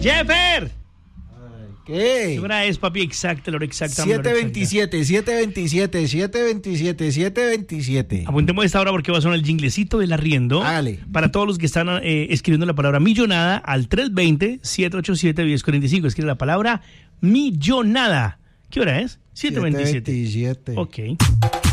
¡Jeffer! ¿Qué? ¿Qué hora es, papi? Exacta, la hora exacta. 7:27. Apuntemos esta hora porque va a sonar el jinglecito del arriendo. Hágale. Para todos los que están escribiendo la palabra millonada al 320-787-1045. Escribe la palabra millonada. ¿Qué hora es? 7:27. 7:27. Ok.